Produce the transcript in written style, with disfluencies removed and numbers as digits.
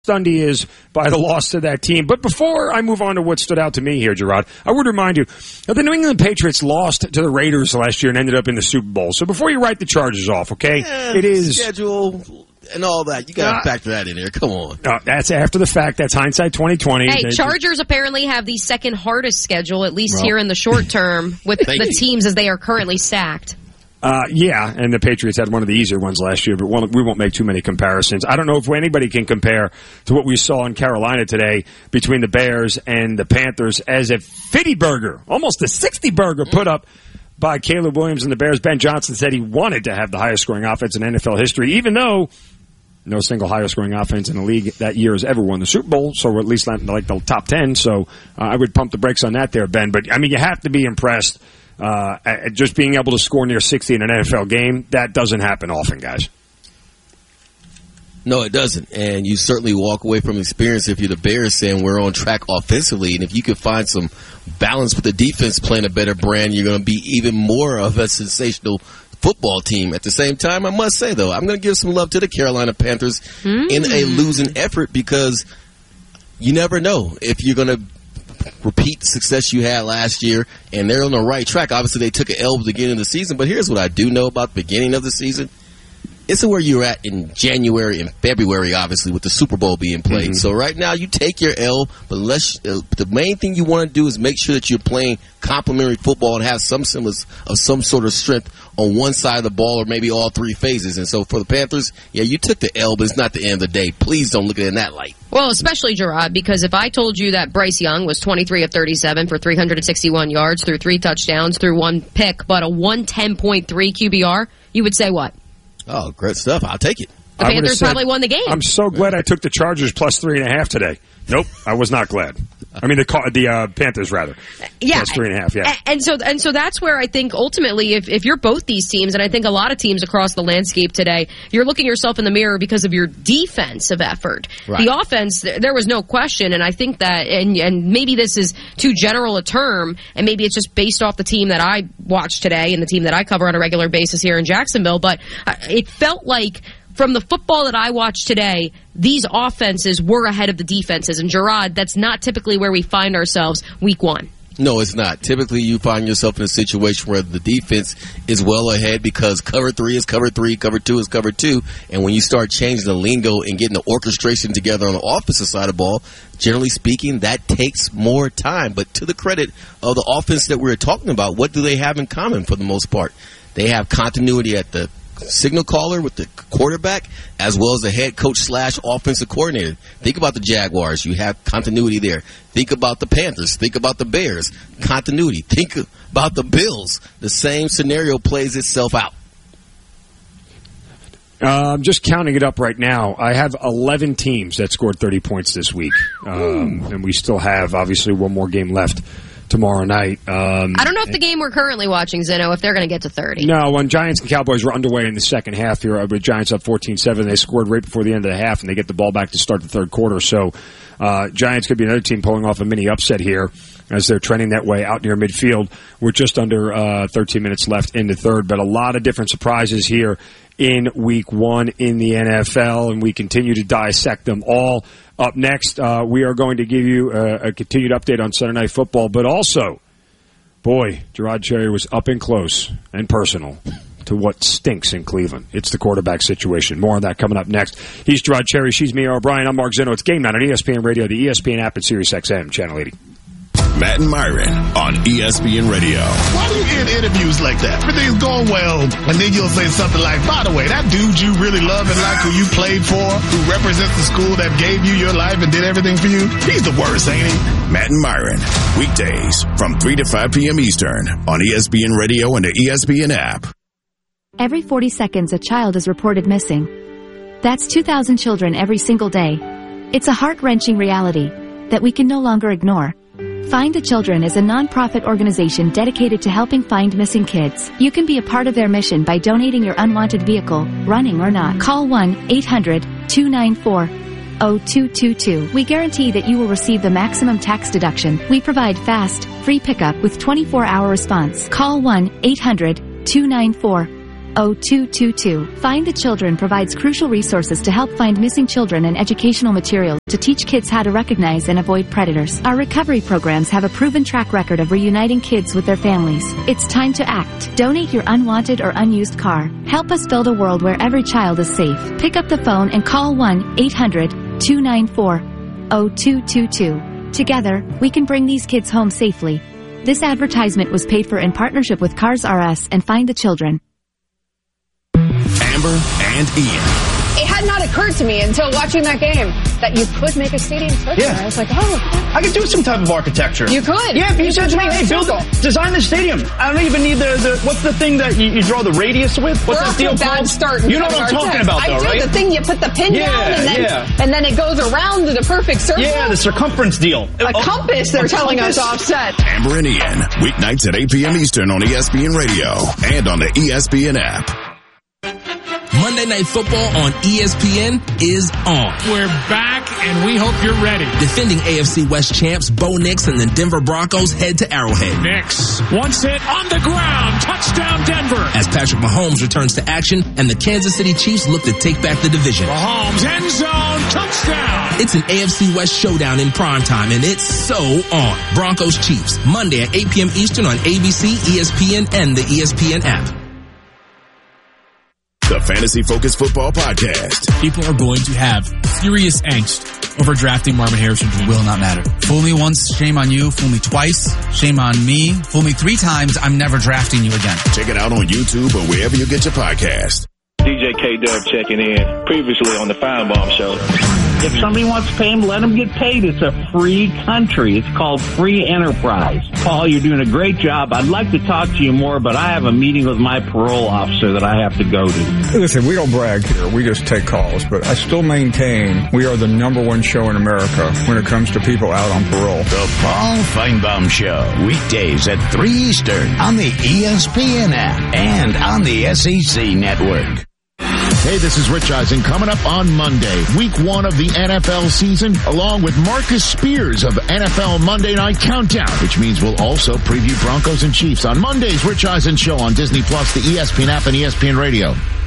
stunned he is by the loss to that team. But before I move on to what stood out to me here, Gerard, I would remind you that the New England Patriots lost to the Raiders last year and ended up in the Super Bowl. So before you write the Chargers off, okay, it is schedule and all that. You got to factor that in there. Come on. That's after the fact. That's hindsight 2020. Hey, Chargers apparently have the second hardest schedule, at least here in the short term, with the teams as they are currently stacked. Yeah, and the Patriots had one of the easier ones last year, but we won't make too many comparisons. I don't know if anybody can compare to what we saw in Carolina today between the Bears and the Panthers as a 50-burger, almost a 60-burger put up by Caleb Williams and the Bears. Ben Johnson said he wanted to have the highest scoring offense in NFL history, even though no single highest scoring offense in the league that year has ever won the Super Bowl, so at least not like the top 10. So I would pump the brakes on that there, Ben. But, I mean, you have to be impressed. Just being able to score near 60 in an NFL game, that doesn't happen often, guys. No, it doesn't. And you certainly walk away from experience if you're the Bears saying we're on track offensively. And if you can find some balance with the defense playing a better brand, you're going to be even more of a sensational football team. At the same time, I must say, though, I'm going to give some love to the Carolina Panthers in a losing effort because you never know if you're going to repeat the success you had last year, and they're on the right track. Obviously, they took an L at the beginning of the season, but here's what I do know about the beginning of the season. It's where you're at in January and February, obviously, with the Super Bowl being played. So right now, you take your L, but the main thing you want to do is make sure that you're playing complementary football and have some semblance of some sort of strength on one side of the ball or maybe all three phases. And so for the Panthers, yeah, you took the L, but it's not the end of the day. Please don't look at it in that light. Well, especially, Gerard, because if I told you that Bryce Young was 23 of 37 for 361 yards, through 3 touchdowns, through 1 pick, but a 110.3 QBR, you would say what? Oh, great stuff. I'll take it. The Panthers probably won the game. I'm so glad I took the Chargers plus 3.5 today. Nope, I was not glad. I mean, the Panthers, rather. Yeah. Plus 3.5, yeah. And so that's where I think ultimately, if you're both these teams, and I think a lot of teams across the landscape today, you're looking yourself in the mirror because of your defensive effort. Right. The offense, there was no question, and I think that, and maybe this is too general a term, and maybe it's just based off the team that I watched today and the team that I cover on a regular basis here in Jacksonville, but it felt like from the football that I watched today, these offenses were ahead of the defenses. And, Gerard, that's not typically where we find ourselves week one. No, it's not. Typically, you find yourself in a situation where the defense is well ahead because cover 3 is cover 3, cover 2 is cover 2. And when you start changing the lingo and getting the orchestration together on the offensive side of the ball, generally speaking, that takes more time. But to the credit of the offense that we're talking about, what do they have in common for the most part? They have continuity at the signal caller with the quarterback as well as the head coach / offensive coordinator. Think about the Jaguars. You have continuity there. Think about the Panthers. Think about the Bears. Continuity. Think about the Bills. The same scenario plays itself out. I'm just counting it up right now. I have 11 teams that scored 30 points this week. And we still have, obviously, one more game left tomorrow night. I don't know if the game we're currently watching, Zeno, if they're going to get to 30. No, when Giants and Cowboys were underway in the second half here, with Giants up 14-7, they scored right before the end of the half, and they get the ball back to start the third quarter. So Giants could be another team pulling off a mini upset here as they're trending that way out near midfield. We're just under 13 minutes left in the third, but a lot of different surprises here in week one in the NFL, and we continue to dissect them all. Up next, we are going to give you a continued update on Sunday Night Football, but also, boy, Gerard Cherry was up and close and personal to what stinks in Cleveland. It's the quarterback situation. More on that coming up next. He's Gerard Cherry. She's me, O'Brien. I'm Mark Zeno. It's Game Night on ESPN Radio, the ESPN app, and SiriusXM, Channel 80. Matt and Myron on ESPN Radio. Why do you end interviews like that? Everything's going well, and then you'll say something like, by the way, that dude you really love and like who you played for, who represents the school that gave you your life and did everything for you, he's the worst, ain't he? Matt and Myron, weekdays from 3 to 5 p.m. Eastern on ESPN Radio and the ESPN app. Every 40 seconds, a child is reported missing. That's 2,000 children every single day. It's a heart-wrenching reality that we can no longer ignore. Find the Children is a non-profit organization dedicated to helping find missing kids. You can be a part of their mission by donating your unwanted vehicle, running or not. Call 1-800-294-0222. We guarantee that you will receive the maximum tax deduction. We provide fast, free pickup with 24-hour response. Call 1-800-294-0222. 0222. Find the Children provides crucial resources to help find missing children and educational materials to teach kids how to recognize and avoid predators. Our recovery programs have a proven track record of reuniting kids with their families. It's time to act. Donate your unwanted or unused car. Help us build a world where every child is safe. Pick up the phone and call 1-800-294-0222. Together, we can bring these kids home safely. This advertisement was paid for in partnership with Cars R Us and Find the Children. Amber and Ian. It had not occurred to me until watching that game that you could make a stadium circular. Yeah. I was like, oh. I could do some type of architecture. You could. Yeah, if you said to me, hey, design the stadium. I don't even need the what's the thing that you draw the radius with? What's that deal called? Start. You know what I'm talking about, though, right? The thing you put the pin down and then it goes around to the perfect circle. Yeah, the circumference deal. A compass, they're telling us offset. Amber and Ian, weeknights at 8 p.m. Eastern on ESPN Radio and on the ESPN app. Monday Night Football on ESPN is on. We're back, and we hope you're ready. Defending AFC West champs Bo Nix and the Denver Broncos head to Arrowhead. Nix wants it on the ground. Touchdown, Denver. As Patrick Mahomes returns to action and the Kansas City Chiefs look to take back the division. Mahomes, end zone, touchdown. It's an AFC West showdown in primetime, and it's so on. Broncos Chiefs, Monday at 8 p.m. Eastern on ABC, ESPN, and the ESPN app. The Fantasy Focus Football Podcast. People are going to have serious angst over drafting Marvin Harrison Jr. Will not matter. Fool me once, shame on you. Fool me twice, shame on me. Fool me 3 times, I'm never drafting you again. Check it out on YouTube or wherever you get your podcast. DJ K-Dub checking in, previously on the Feinbaum Show. If somebody wants to pay him, let him get paid. It's a free country. It's called free enterprise. Paul, you're doing a great job. I'd like to talk to you more, but I have a meeting with my parole officer that I have to go to. Listen, we don't brag here. We just take calls, but I still maintain we are the #1 show in America when it comes to people out on parole. The Paul Feinbaum Show, weekdays at 3 Eastern on the ESPN app and on the SEC Network. Hey, this is Rich Eisen coming up on Monday, week 1 of the NFL season, along with Marcus Spears of NFL Monday Night Countdown, which means we'll also preview Broncos and Chiefs on Monday's Rich Eisen Show on Disney Plus, the ESPN app, and ESPN Radio.